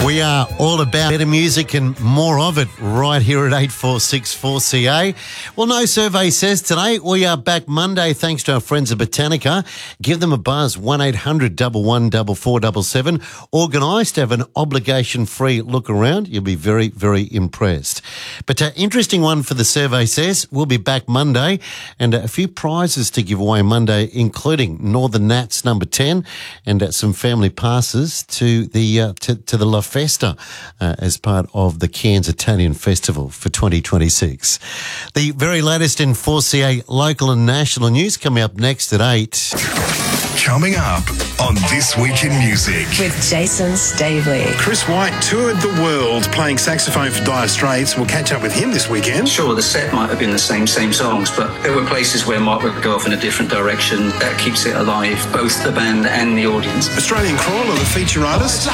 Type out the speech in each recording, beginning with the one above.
We are all about better music and more of it right here at 846 4CA. Well, no survey says today. We are back Monday thanks to our friends at Botanica. Give them a buzz, 1800 11 4477. Organised to have an obligation-free look around. You'll be very, very impressed. But interesting one for the survey says. We'll be back Monday and a few prizes to give away Monday, including Northern Nats number 10 and some family passes to the to the La Festa as part of the Cairns Italian Festival for 2026. The very latest in 4CA local and national news coming up next at 8. Coming up on This Week in Music. With Jason Stavely. Chris White toured the world playing saxophone for Dire Straits. We'll catch up with him this weekend. Sure, the set might have been the same songs, but there were places where Mark would go off in a different direction. That keeps it alive, both the band and the audience. Australian Crawler, the feature artist.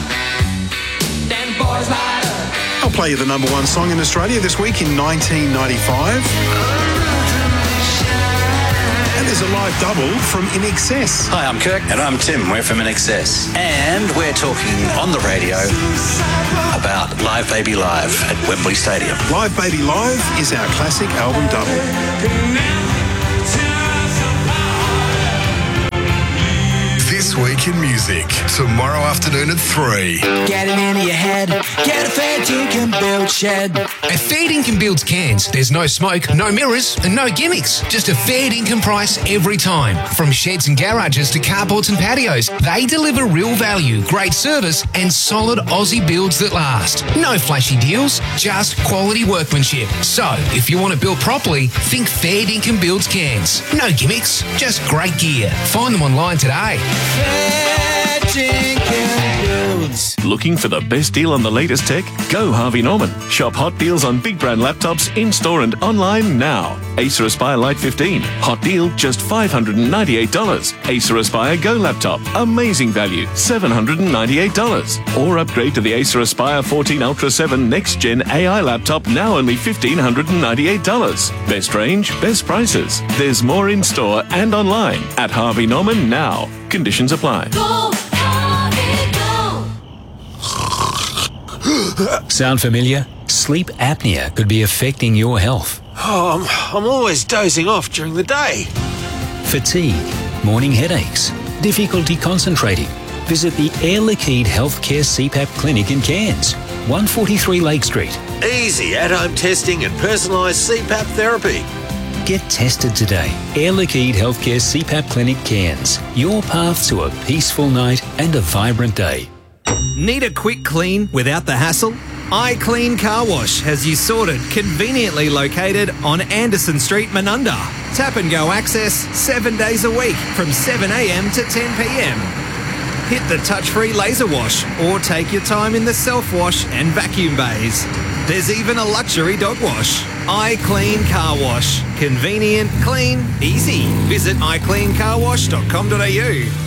I'll play you the number one song in Australia this week in 1995. And there's a live double from In Excess. Hi, I'm Kirk. And I'm Tim. We're from In Excess. And we're talking on the radio about Live Baby Live at Wembley Stadium. Live Baby Live is our classic album double. This Week in Music, tomorrow afternoon at 3. Get it into your head. Get a fair dinkum build shed. At Fair Dinkum Builds Cairns, there's no smoke, no mirrors, and no gimmicks. Just a fair dinkum price every time. From sheds and garages to carports and patios, they deliver real value, great service, and solid Aussie builds that last. No flashy deals, just quality workmanship. So, if you want to build properly, think Fair Dinkum Builds Cairns. No gimmicks, just great gear. Find them online today. Fair dinkum builds. Looking for the best deal on the latest tech? Go Harvey Norman. Shop hot deals on big brand laptops in-store and online now. Acer Aspire Lite 15. Hot deal, just $598. Acer Aspire Go laptop. Amazing value, $798. Or upgrade to the Acer Aspire 14 Ultra 7 Next Gen AI laptop, now only $1,598. Best range, best prices. There's more in-store and online at Harvey Norman now. Conditions apply. Go, Harvey, go. Sound familiar? Sleep apnea could be affecting your health. Oh, I'm always dozing off during the day. Fatigue, morning headaches, difficulty concentrating. Visit the Air Liquide Healthcare CPAP Clinic in Cairns, 143 Lake Street. Easy at-home testing and personalised CPAP therapy. Get tested today. Air Liquide Healthcare CPAP Clinic Cairns. Your path to a peaceful night and a vibrant day. Need a quick clean without the hassle? iClean Car Wash has you sorted, conveniently located on Anderson Street, Menunda. Tap and go access 7 days a week from 7 a.m. to 10 p.m. Hit the touch-free laser wash or take your time in the self-wash and vacuum bays. There's even a luxury dog wash. iClean Car Wash. Convenient, clean, easy. Visit icleancarwash.com.au.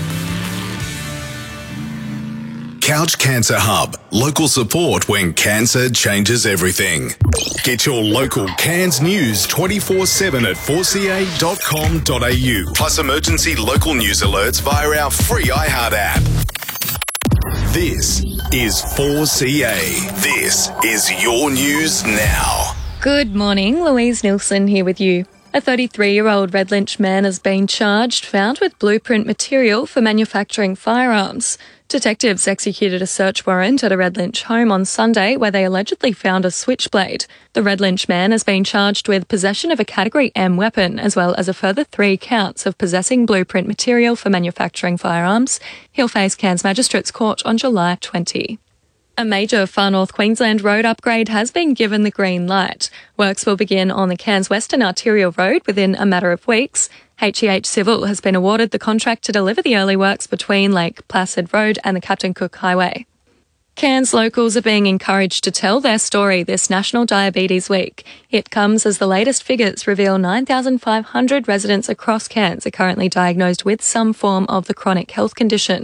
Couch Cancer Hub. Local support when cancer changes everything. Get your local Cairns news 24/7 at 4ca.com.au. Plus emergency local news alerts via our free iHeart app. This is 4CA. This is your news now. Good morning, Louise Nilsson here with you. A 33-year-old Red Lynch man has been charged, found with blueprint material for manufacturing firearms. Detectives executed a search warrant at a Red Lynch home on Sunday where they allegedly found a switchblade. The Red Lynch man has been charged with possession of a Category M weapon as well as a further 3 counts of possessing blueprint material for manufacturing firearms. He'll face Cairns Magistrates Court on July 20. A major Far North Queensland road upgrade has been given the green light. Works will begin on the Cairns Western Arterial Road within a matter of weeks. HEH Civil has been awarded the contract to deliver the early works between Lake Placid Road and the Captain Cook Highway. Cairns locals are being encouraged to tell their story this National Diabetes Week. It comes as the latest figures reveal 9,500 residents across Cairns are currently diagnosed with some form of the chronic health condition.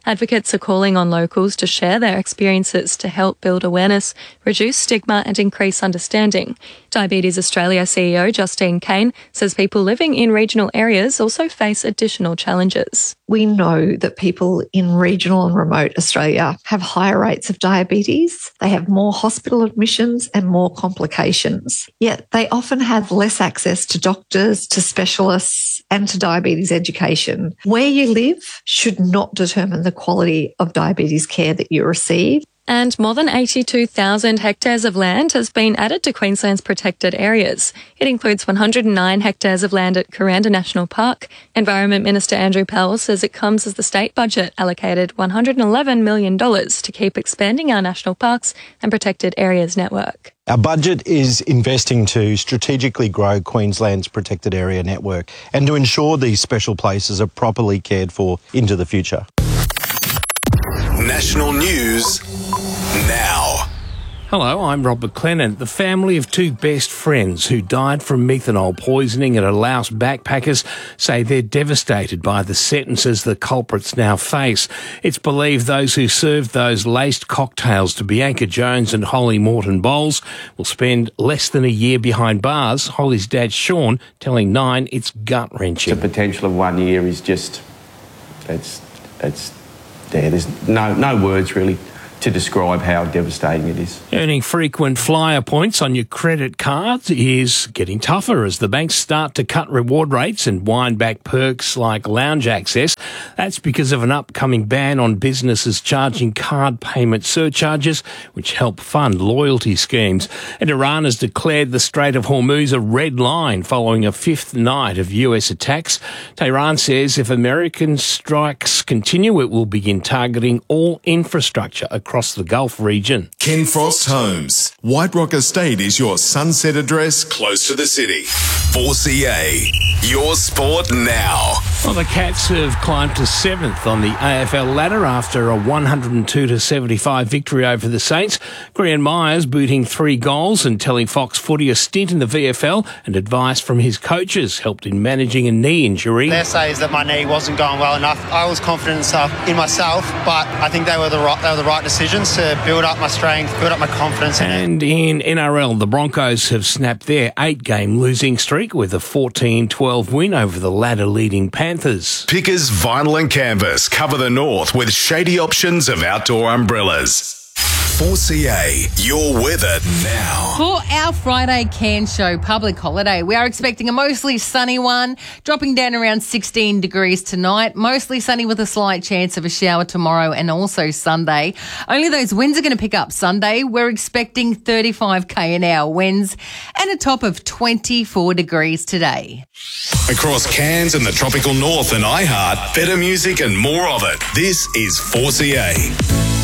Advocates are calling on locals to share their experiences to help build awareness, reduce stigma and increase understanding. Diabetes Australia CEO Justine Kane says people living in regional areas also face additional challenges. We know that people in regional and remote Australia have higher rates of diabetes. They have more hospital admissions and more complications. Yet they often have less access to doctors, to specialists and to diabetes education. Where you live should not determine the quality of diabetes care that you receive. And more than 82,000 hectares of land has been added to Queensland's protected areas. It includes 109 hectares of land at Kuranda National Park. Environment Minister Andrew Powell says it comes as the state budget allocated $111 million to keep expanding our national parks and protected areas network. Our budget is investing to strategically grow Queensland's protected area network and to ensure these special places are properly cared for into the future. National news now. Hello, I'm Rob McLennan. The family of two best friends who died from methanol poisoning at a Laos backpackers say they're devastated by the sentences the culprits now face. It's believed those who served those laced cocktails to Bianca Jones and Holly Morton Bowles will spend less than a year behind bars. Holly's dad, Sean, telling Nine it's gut-wrenching. The potential of 1 year is just, it's there. There's no words really to describe how devastating it is. Earning frequent flyer points on your credit cards is getting tougher as the banks start to cut reward rates and wind back perks like lounge access. That's because of an upcoming ban on businesses charging card payment surcharges, which help fund loyalty schemes. And Iran has declared the Strait of Hormuz a red line following a fifth night of US attacks. Tehran says if American strikes continue, it will begin targeting all infrastructure across the Gulf region. Ken Frost Homes. White Rock Estate is your sunset address close to the city. 4CA, your sport now. Well, the Cats have climbed to 7th on the AFL ladder after a 102-75 victory over the Saints. Grian Myers booting 3 goals and telling Fox Footy a stint in the VFL and advice from his coaches helped in managing a knee injury. Their say is that my knee wasn't going well enough. I was confident in myself, but I think they were the right decisions to build up my strength, build up my confidence. And in NRL, the Broncos have snapped their 8-game losing streak with a 14-12 win over the ladder-leading Panthers. Pickers Vinyl and Canvas cover the north with shady options of outdoor umbrellas. 4CA, your weather now. For our Friday Cairns show public holiday, we are expecting a mostly sunny one, dropping down around 16 degrees tonight. Mostly sunny with a slight chance of a shower tomorrow and also Sunday. Only those winds are going to pick up Sunday. We're expecting 35k an hour winds and a top of 24 degrees today. Across Cairns and the tropical north and iHeart, better music and more of it. This is 4CA.